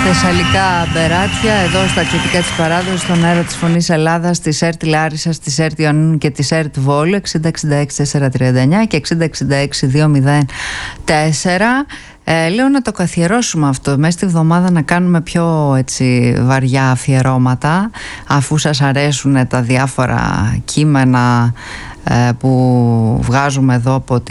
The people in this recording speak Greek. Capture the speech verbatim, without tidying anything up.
Θεσσαλικά μπεράτια εδώ στα αρχιτικά της παράδοσης, στον αέρα της Φωνής Ελλάδας, της ΕΡΤ Λάρισας, της ΕΡΤ Ιωνίου και της ΕΡΤ Βόλου, εξήντα εξήντα έξι τετρακόσια τριάντα εννιά και εξήντα εξήντα έξι διακόσια τέσσερα. Ε, λέω να το καθιερώσουμε αυτό μέσα στη βδομάδα, να κάνουμε πιο έτσι βαριά αφιερώματα, αφού σας αρέσουν τα διάφορα κείμενα ε, που βγάζουμε εδώ από